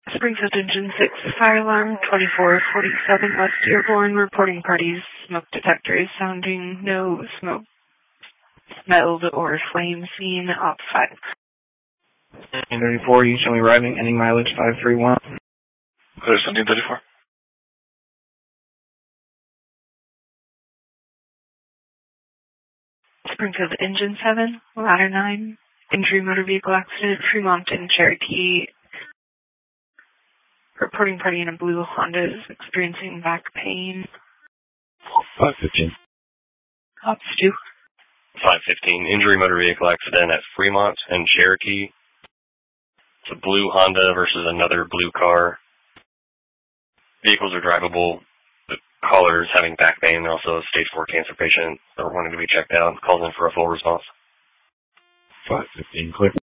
Springfield Engine 6, fire alarm 2447 West Dearborn, reporting parties, smoke detectors sounding no smoke smelled or flame seen, op 5. 34, you show me arriving, ending mileage 531. Clear 1734. Springfield Engine 7, ladder 9, injury motor vehicle accident, Fremont and Cherokee. Reporting party in a blue Honda is experiencing back pain. 515. Ops 2. 515, injury motor vehicle accident at Fremont and Cherokee. It's a blue Honda versus another blue car. Vehicles are drivable. The caller is having back pain. They're also a stage 4 cancer patient. They're wanting to be checked out. Calls in for a full response. 515, clear.